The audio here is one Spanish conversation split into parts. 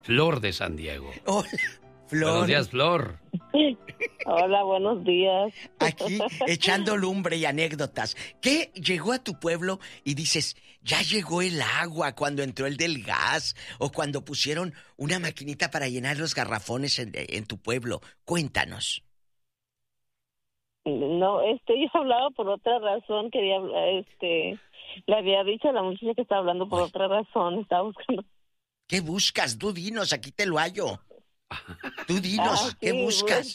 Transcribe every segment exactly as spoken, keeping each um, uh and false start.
Flor de San Diego. Hola, Flor. Buenos días, Flor. Hola, buenos días. Aquí echando lumbre y anécdotas. ¿Qué llegó a tu pueblo y dices, ya llegó el agua cuando entró el del gas o cuando pusieron una maquinita para llenar los garrafones en, en tu pueblo? Cuéntanos. No, este, yo hablaba por otra razón, quería, este, le había dicho a la muchacha que estaba hablando por Uy. otra razón, estaba buscando. ¿Qué buscas? Tú dinos, aquí te lo hallo. Tú dinos, ah, ¿qué sí, buscas?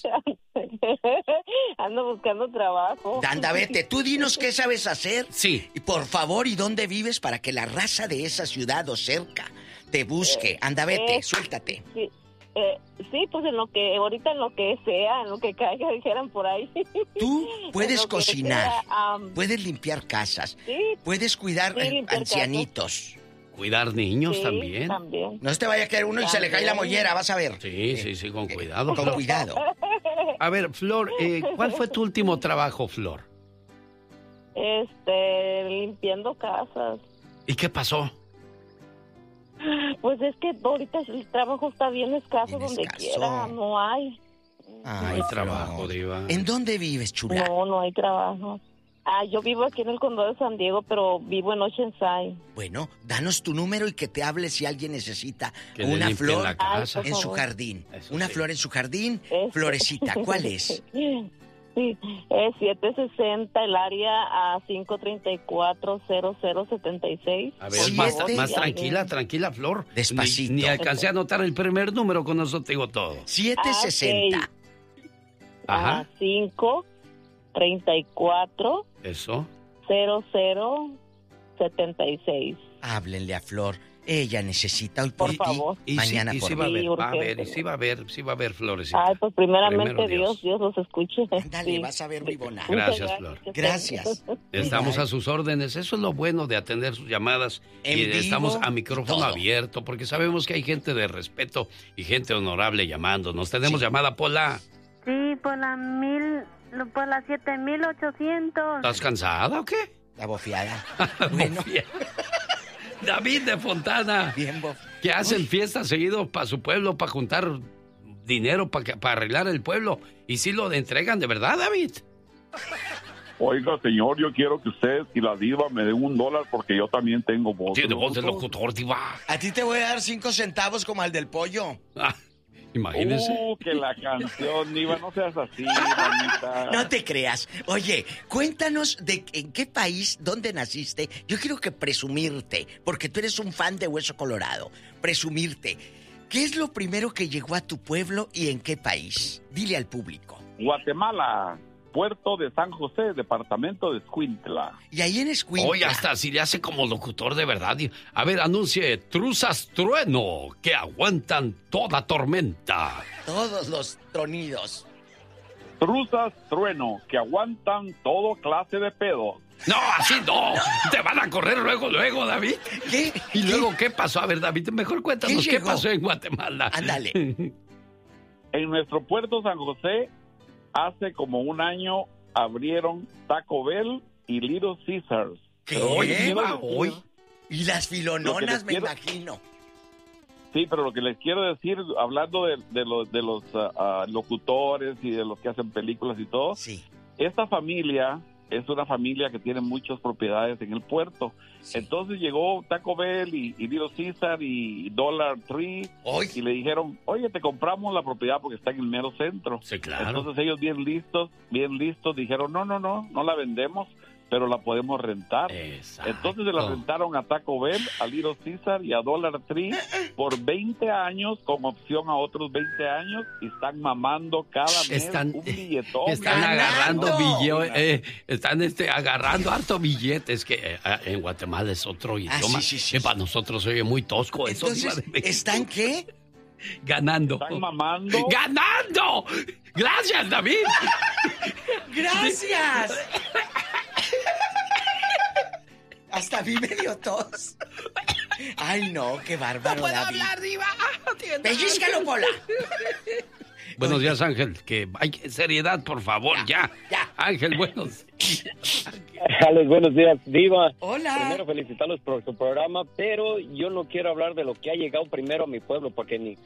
Ando buscando trabajo. Anda, vete, tú dinos qué sabes hacer. Sí. Y por favor, ¿y dónde vives para que la raza de esa ciudad o cerca te busque? Anda, vete, eh, suéltate. Sí. Eh, sí, pues en lo que, ahorita en lo que sea, en lo que caiga, dijeran por ahí. Tú puedes cocinar, sea, um, puedes limpiar casas, sí, puedes cuidar sí, limpiar ancianitos. Casas. Cuidar niños sí, también. también. No se te vaya a caer uno también. Y se le cae la mollera, vas a ver. Sí, sí, sí, con cuidado. Con Flor. cuidado. A ver, Flor, eh, ¿cuál fue tu último trabajo, Flor? Este, limpiando casas. ¿Y qué pasó? Pues es que ahorita el trabajo está bien escaso bien donde escaso. quiera, no hay. Ay, no hay trabajo, Diva. ¿En dónde vives, chula? No, no hay trabajo. Ah, yo vivo aquí en el condado de San Diego, pero vivo en Oceanside. Bueno, danos tu número y que te hable si alguien necesita que una flor la casa. en su jardín. Eso una sí. flor en su jardín, es... florecita. ¿Cuál es? Sí, es siete sesenta, el área a cinco treinta y cuatro cero cero setenta y seis. A ver, más, más tranquila, tranquila, Flor. Despacito. Ni, ni alcancé a anotar el primer número, con eso te digo todo. siete sesenta. Ajá. A cinco treinta y cuatro. Eso. cero cero setenta y seis. Háblenle a Flor. Ella necesita hoy por por favor. ti, mañana sí, y por sí mí. va a ver, sí, va a ver, y sí va a ver, sí va a ver, Florecita. Ay, pues primeramente Primero Dios, Dios los escuche. Dale, sí. vas a ver muy bonita. Gracias, Flor. Gracias. Estamos a sus órdenes. Eso es lo bueno de atender sus llamadas. En y vivo estamos a micrófono y todo. abierto, porque sabemos que hay gente de respeto y gente honorable llamándonos. Tenemos Sí. llamada, Pola. Sí, por la mil, por la siete mil ochocientos. ¿Estás cansada o qué? La bofiada. Bueno. David de Fontana. Bien, bof. Que hacen Uy. fiestas seguido para su pueblo, para juntar dinero, para para arreglar el pueblo. Y si lo entregan de verdad, David. Oiga, señor, yo quiero que usted y la diva me den un dólar porque yo también tengo voz. Tiene voz de locutor, diva. A ti te voy a dar cinco centavos como al del pollo. Ah, imagínese. Uh, que la canción, diva, no seas así, mamita. No te creas. Oye, cuéntanos de en qué país, dónde naciste. Yo quiero que presumirte, porque tú eres un fan de Hueso Colorado. Presumirte. ¿Qué es lo primero que llegó a tu pueblo y en qué país? Dile al público. Guatemala, puerto de San José, departamento de Escuintla. Y ahí en Escuintla. Oye, hasta si le hace como locutor de verdad. A ver, anuncie truzas trueno que aguantan toda tormenta. Todos los tronidos. Truzas trueno que aguantan todo clase de pedos. No, así no. Te van a correr luego, luego, David. ¿Qué? ¿Y ¿Qué? luego qué pasó? A ver, David, mejor cuéntanos ¿Qué qué, llegó? pasó en Guatemala. Ándale. En nuestro puerto San José, hace como un año abrieron Taco Bell y Little Caesars. ¿Qué? Pero hoy quiero va, decir- hoy. Y las Lo que filononas, les me quiero- imagino. Sí, pero lo que les quiero decir, hablando de, de los, de los ah, ah, locutores y de los que hacen películas y todo, Sí. esta familia es una familia que tiene muchas propiedades en el puerto. sí. Entonces llegó Taco Bell y, y Little Caesar y Dollar Tree Hoy. y le dijeron, oye, te compramos la propiedad porque está en el mero centro. Sí, claro. Entonces ellos bien listos, bien listos, dijeron, no, no, no, no la vendemos, pero la podemos rentar. Exacto. Entonces se la rentaron a Taco Bell, a Little Caesar y a Dollar Tree por veinte años, con opción a otros veinte años, y están mamando cada mes Están- un billetón. Están ¡Ganando! agarrando billetes, eh, están este, agarrando harto billetes, que eh, en Guatemala es otro idioma. sí, sí, sí, que para sí. nosotros se oye muy tosco eso. Entonces, Diva de México. ¿están qué? Ganando. Están mamando. ¡Ganando! ¡Gracias, David! ¡Gracias! Hasta a mí me dio tos. Ay, no, qué bárbaro, David. Diva. ¡Pellízcalo, Pola! Buenos días, Ángel. Que hay seriedad, por favor, ya. Ya. ya. Ángel, buenos Alex, buenos días, Diva. Hola. Primero felicitarlos por su programa, pero yo no quiero hablar de lo que ha llegado primero a mi pueblo, porque ni